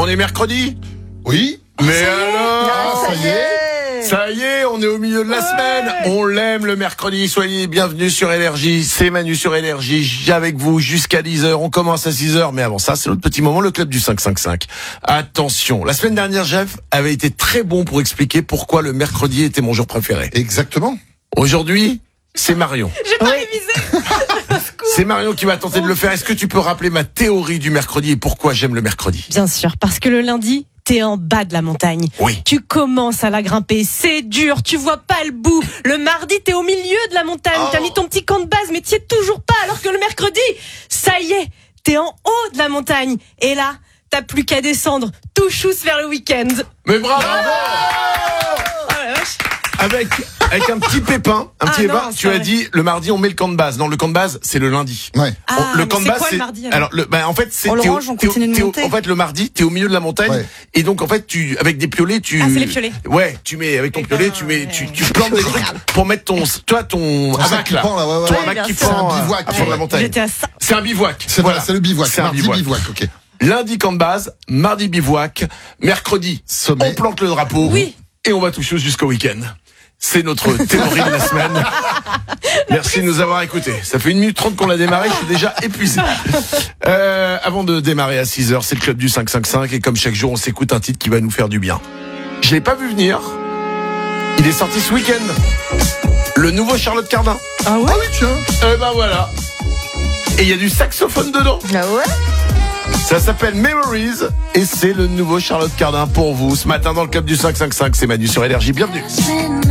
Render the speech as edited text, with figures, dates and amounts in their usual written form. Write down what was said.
On est mercredi ? Oui. Mais alors, ça y est. on est au milieu de la semaine. On l'aime le mercredi. Soyez bienvenus sur Énergie. C'est Manu sur Énergie. J'ai avec vous jusqu'à 10h. On commence à 6h. Mais avant ça, c'est notre petit moment, le club du 555. Attention. La semaine dernière, Jeff avait été très bon pour expliquer pourquoi le mercredi était mon jour préféré. Exactement. Aujourd'hui, c'est Marion. J'ai pas révisé. C'est Marion qui va tenter de le faire. Est-ce que tu peux rappeler ma théorie du mercredi et pourquoi j'aime le mercredi ? Bien sûr, parce que le lundi, t'es en bas de la montagne. Oui. Tu commences à la grimper, c'est dur, tu vois pas le bout. Le mardi, t'es au milieu de la montagne, t'as mis ton petit camp de base, mais t'y es toujours pas, alors que le mercredi, ça y est, t'es en haut de la montagne. Et là, t'as plus qu'à descendre, tout chousse vers le week-end. Mais bravo! Oh la vache. Avec un petit pépin, non, tu as dit le mardi on met le camp de base. Non, le camp de base c'est le lundi. Ouais. Le camp de base c'est quoi le mardi alors en fait c'est On le range, on continue de monter. en fait le mardi t'es au milieu de la montagne et donc en fait tu avec des piolets tu c'est les piolets. Ouais, tu mets avec ton piolet, tu plantes des trucs pour mettre ton hamac là. Ton hamac qui C'est pend un bivouac. à fond de la montagne. J'étais à ça. C'est un bivouac. C'est le bivouac. C'est un Mardi bivouac. Ok. Lundi camp de base, mardi bivouac, mercredi Sommet. on plante le drapeau et on va toucher jusqu'au week-end. C'est notre théorie de la semaine. Merci de nous avoir écoutés. Ça fait 1 minute 30 qu'on l'a démarré, je suis déjà épuisé. Avant de démarrer à 6h, c'est le club du 555 et comme chaque jour, on s'écoute un titre qui va nous faire du bien. Je l'ai pas vu venir. Il est sorti ce week-end. Le nouveau Charlotte Cardin. Ah ouais? Ah oui, tiens. Eh ben voilà. Et il y a du saxophone dedans. Ah ouais? Ça s'appelle Memories et c'est le nouveau Charlotte Cardin pour vous. Ce matin dans le club du 555, c'est Manu sur Énergie. Bienvenue.